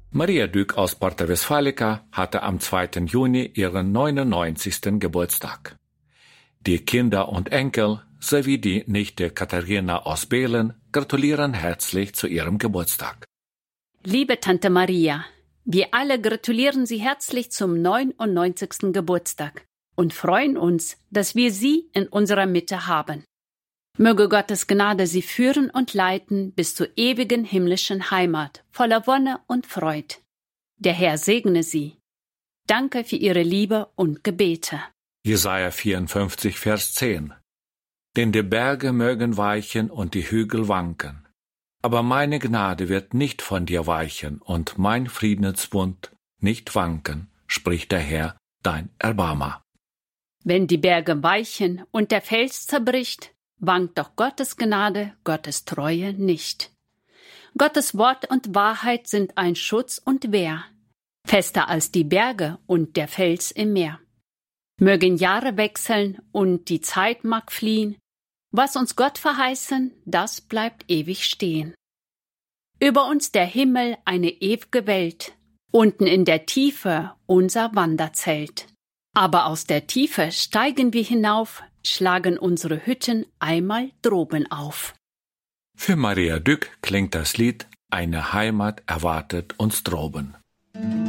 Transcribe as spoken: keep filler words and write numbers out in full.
Maria Dück aus Porta Westfalica hatte am zweiten Juni ihren neunundneunzigsten Geburtstag. Die Kinder und Enkel sowie die Nichte Katharina aus Behlen gratulieren herzlich zu ihrem Geburtstag. Liebe Tante Maria, wir alle gratulieren Sie herzlich zum neunundneunzigsten Geburtstag und freuen uns, dass wir Sie in unserer Mitte haben. Möge Gottes Gnade Sie führen und leiten bis zur ewigen himmlischen Heimat, voller Wonne und Freud. Der Herr segne Sie. Danke für Ihre Liebe und Gebete. Jesaja vierundfünfzig, Vers zehn. Denn die Berge mögen weichen und die Hügel wanken. Aber meine Gnade wird nicht von dir weichen und mein Friedensbund nicht wanken, spricht der Herr, dein Erbarmer. Wenn die Berge weichen und der Fels zerbricht, wankt doch Gottes Gnade, Gottes Treue nicht. Gottes Wort und Wahrheit sind ein Schutz und Wehr, fester als die Berge und der Fels im Meer. Mögen Jahre wechseln und die Zeit mag fliehen, was uns Gott verheißen, das bleibt ewig stehen. Über uns der Himmel eine ew'ge Welt, unten in der Tiefe unser Wanderzelt. Aber aus der Tiefe steigen wir hinauf, schlagen unsere Hütten einmal droben auf. Für Maria Dück klingt das Lied »Eine Heimat erwartet uns droben«.